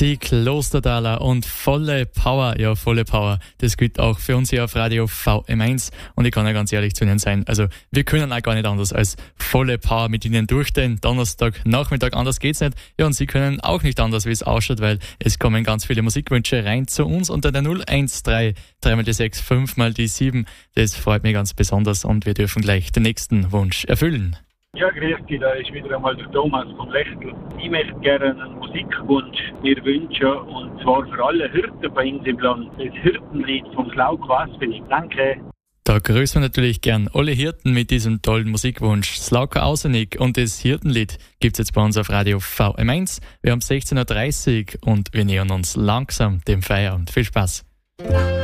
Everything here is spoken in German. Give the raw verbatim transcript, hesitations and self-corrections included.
Die Klostertaler und volle Power, ja volle Power, das gilt auch für uns hier auf Radio V M eins und ich kann ja ganz ehrlich zu Ihnen sein, also wir können auch gar nicht anders als volle Power mit Ihnen durch den Donnerstag Nachmittag, anders geht's nicht. Ja, und Sie können auch nicht anders, wie es ausschaut, weil es kommen ganz viele Musikwünsche rein zu uns unter der null eins drei, drei mal die sechs, fünf mal die sieben. Das freut mich ganz besonders und wir dürfen gleich den nächsten Wunsch erfüllen. Ja, grüß dich, da ist wieder einmal der Thomas vom Lechtel. Ich möchte gerne einen Musikwunsch mir wünschen, und zwar für alle Hirten bei uns im Land. Das Hirtenlied vom Slauko Aspinning. Danke. Da grüßen wir natürlich gern alle Hirten mit diesem tollen Musikwunsch. Slauko Ausenig und das Hirtenlied gibt's jetzt bei uns auf Radio V M eins. Wir haben sechzehn Uhr dreißig und wir nähern uns langsam dem Feierabend. Viel Spaß.